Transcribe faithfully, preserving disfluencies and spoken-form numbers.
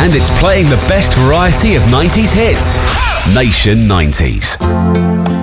and it's playing the best variety of nineties hits. Nation nineties.